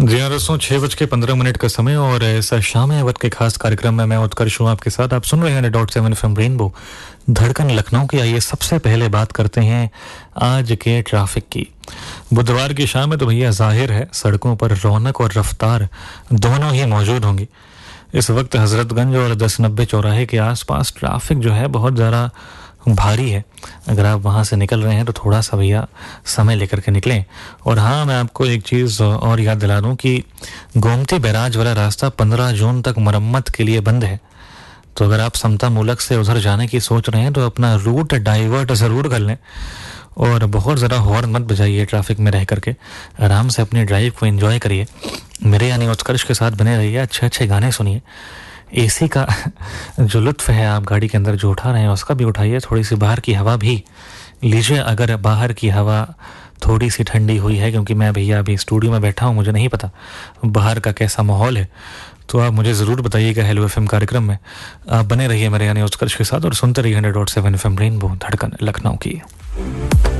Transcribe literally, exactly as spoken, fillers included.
जी हाँ दोस्तों, छः बज के पंद्रह मिनट का समय और ऐसा शाम है वक्त के खास कार्यक्रम में मैं उत्कर्ष हूँ आपके साथ। आप सुन रहे हैं dot seven F M rainbow धड़कन लखनऊ की। आइए सबसे पहले बात करते हैं आज के ट्रैफिक की। बुधवार की शाम है तो भैया जाहिर है सड़कों पर रौनक और रफ्तार दोनों ही मौजूद होंगी। इस वक्त हजरतगंज और दस नब्बे चौराहे के आसपास ट्रैफिक जो है बहुत ज़्यादा भारी है। अगर आप वहाँ से निकल रहे हैं तो थोड़ा सा भैया समय लेकर के निकलें। और हाँ, मैं आपको एक चीज़ और याद दिला दूँ कि गोमती बैराज वाला रास्ता पंद्रह जून तक मरम्मत के लिए बंद है। तो अगर आप समता मूलक से उधर जाने की सोच रहे हैं तो अपना रूट डाइवर्ट ज़रूर कर लें और बहुत ज़्यादा हॉर्न मत बजाइए ट्रैफिक में रह करके। आराम से अपनी ड्राइव को एंजॉय करिए। मेरे यानी उत्कर्ष के साथ बने रहिए, अच्छे अच्छे गाने सुनिए। एसी का जो लुत्फ़ है आप गाड़ी के अंदर जो उठा रहे हैं उसका भी उठाइए। थोड़ी सी बाहर की हवा भी लीजिए अगर बाहर की हवा थोड़ी सी ठंडी हुई है, क्योंकि मैं भैया अभी स्टूडियो में बैठा हूँ, मुझे नहीं पता बाहर का कैसा माहौल है। तो आप मुझे ज़रूर बताइएगा हेलो एफ एम कार्यक्रम में। आप बने रहिए मेरे यानी उत्कर्ष के साथ और सुनते रहिए hundred dot seven F M rainbow धड़कन लखनऊ की।